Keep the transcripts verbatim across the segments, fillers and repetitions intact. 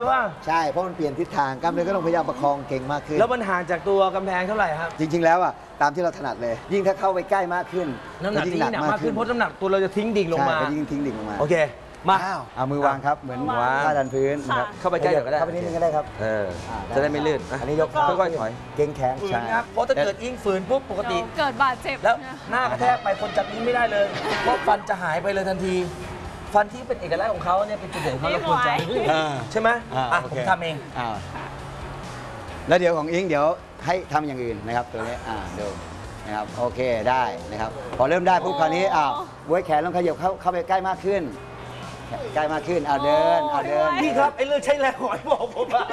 ว่าใช่เพราะมันเปลี่ยนทิศทางกล้ามเนื้อก็ต้องพยายามประคองเก่งมากขึ้นแล้วมันห่างจากตัวกำแพงเท่าไหร่ครับจริงๆแล้วอ่ะตามที่เราถนัดเลย ยิ่งถ้าเข้าไปใกล้มากขึ้นน้ำหนักยิ่งหนักมากขึ้นเพราะน้ำหนักตัวเราจะทิ้งดิ่งลงมาใช่ยิ่งทิ้งดิ่งลงมาโอเคมาเอามือวางครับเหมือนท่าดันพื้นนะครับเข้าไปใกล้ก็ได้เข้าไปนิดนึงก็ได้ครับเออจะได้ไม่ลื่นอันนี้ยกค่อยๆถอยเก่งแขนใช่เพราะถ้าเกิดอิงฝืนปุ๊บปกติเกิดบาดเจ็บแล้วหน้ากระแทกไปคนจับอิงไม่ได้เลยเพราะฟันจะหายไปเลยทันทีฟันที่เป็นเอกลักษณ์ของเขาเนี่ยเป็นจุดเด่นของเขาเราควรจะใช่ไหมอ่ะผมทำเองแล้วเดี๋ยวของอิงเดี๋ยวให้ทำอย่างอื่นนะครับตัวนี้อ่าดูนะครับโอเคได้นะครับพอเริ่มได้ปุ๊บคราวนี้อ้าวบ้วยแขนลองขยับเข้าเข้าไปใกล้มากขึ้นใกล้มากขึ้นเอาเดินเอาเดินพี่ครับไอ้เรื่องใช้แรงหอยบอกผมอะ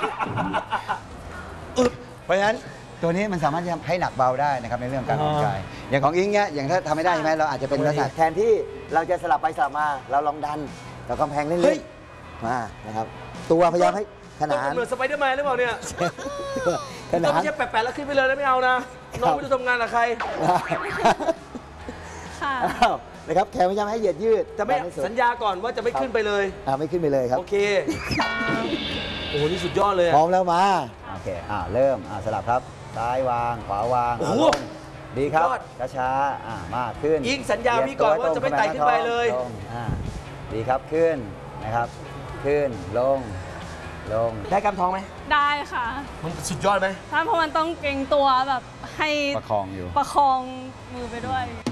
เพราะฉะนั้นตัวนี้มันสามารถจะให้หนักเบาได้นะครับในเรื่องการออกกำลังกายอย่างของอิงเนี่ยอย่างถ้าทำไม่ได้ใช่ไหมเราอาจจะเป็นลักษณะแทนที่เราจะสลับไปสลับมาเราลองดันกับกำแพงเล่นๆมานะครับตัวพยายามให้ขนานเหมือนสไปเดอร์แมนหรือเปล่าเนี่ยขนานไม่ใช่แปะๆแล้วขึ้นไปเลยแล้วไม่เอานะน้องไม่รู้ทำงานกับใครค่ะนะครับแขนพยายามให้เหยียดยืดจะไม่สัญญาก่อนว่าจะไม่ขึ้นไปเลยอ่าไม่ขึ้นไปเลยครับโอเคโอ้โหนี่สุดยอดเลยพร้อมแล้วมาโอเคอ่าเริ่มอ่าสลับครับซ้ายวางขวาวางโอ้โหดีครับช้าๆอ่ามากขึ้นอิงสัญญาพี่ก่อนว่าจะไม่ไต่ขึ้นไปเลยอ่าดีครับขึ้นนะครับขึ้นลงลงได้กำท้องไหมได้ค่ะมันสุดยอดไหมถ้าเพราะมันต้องเกรงตัวแบบให้ประคองอยู่ประคองมือไปด้วย